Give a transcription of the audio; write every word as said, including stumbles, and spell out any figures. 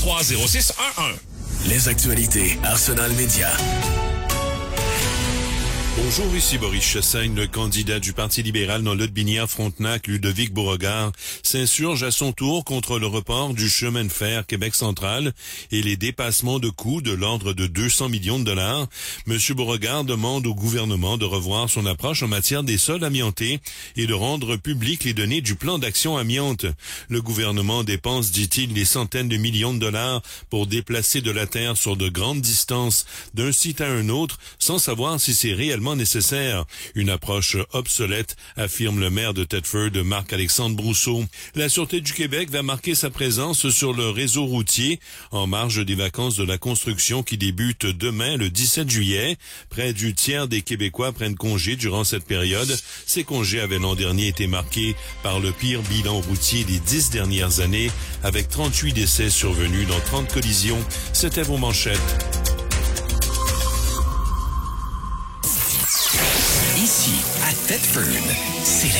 trois zéro six un un. Les actualités Arsenal Média. Bonjour, ici Boris Chassagne, le candidat du Parti libéral dans Lotbinière-Frontenac, Ludovic Beauregard, s'insurge à son tour contre le report du chemin de fer Québec central et les dépassements de coûts de l'ordre de deux cents millions de dollars. Monsieur Beauregard demande au gouvernement de revoir son approche en matière des sols amiantés et de rendre publiques les données du plan d'action amiante. Le gouvernement dépense, dit-il, des centaines de millions de dollars pour déplacer de la terre sur de grandes distances d'un site à un autre sans savoir si c'est réellement nécessaire. Une approche obsolète, affirme le maire de Thetford, Marc-Alexandre Brousseau. La Sûreté du Québec va marquer sa présence sur le réseau routier en marge des vacances de la construction qui débutent demain, le dix-sept juillet. Près du tiers des Québécois prennent congé durant cette période. Ces congés avaient l'an dernier été marqués par le pire bilan routier des dix dernières années, avec trente-huit décès survenus dans trente collisions. C'était vos manchettes. Ici, à Thetford, c'est la